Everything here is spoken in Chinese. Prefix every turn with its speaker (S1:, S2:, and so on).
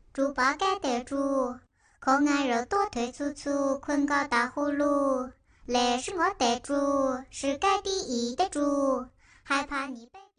S1: 猪八戒的猪，可爱肉多腿粗粗，困个打呼噜。嘞是我的猪，世界第一的猪，害怕你被。